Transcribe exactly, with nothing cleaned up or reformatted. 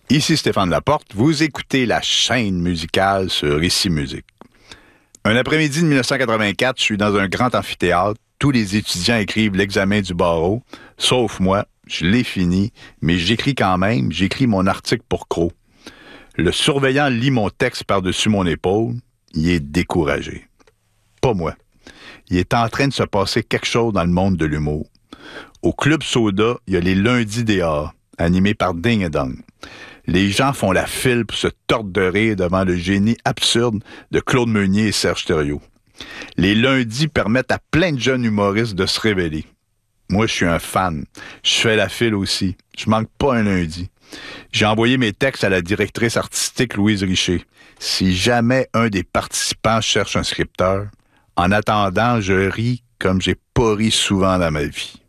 Ici Stéphane Laporte, vous écoutez la chaîne musicale sur Ici Musique. Un après-midi de mille neuf cent quatre-vingt-quatre, je suis dans un grand amphithéâtre. Tous les étudiants écrivent l'examen du barreau, sauf moi. Je l'ai fini, mais j'écris quand même. J'écris mon article pour Crow. Le surveillant lit mon texte par-dessus mon épaule. Il est découragé. Pas moi. Il est en train de se passer quelque chose dans le monde de l'humour. Au Club Soda, il y a les lundis des A, animés par Ding et Dong. Les gens font la file pour se tordre de rire devant le génie absurde de Claude Meunier et Serge Thériault. Les lundis permettent à plein de jeunes humoristes de se révéler. Moi, je suis un fan. Je fais la file aussi. Je manque pas un lundi. J'ai envoyé mes textes à la directrice artistique Louise Richer. Si jamais un des participants cherche un scripteur, en attendant, je ris comme j'ai pas ri souvent dans ma vie.